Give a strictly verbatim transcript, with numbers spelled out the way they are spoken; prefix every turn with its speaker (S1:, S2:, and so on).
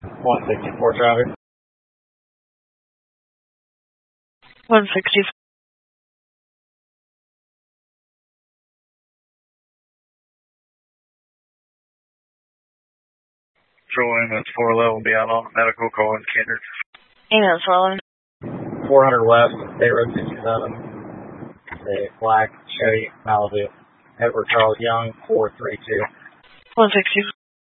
S1: one sixty-four traffic.
S2: one sixty-four.
S3: Control ambulance four eleven will be out on medical call in Kendrick.
S2: Ambulance four eleven.
S1: four hundred west, State Road sixty-seven. A black Chevy Malibu. Edward Charles Young, four three two.
S2: one sixty.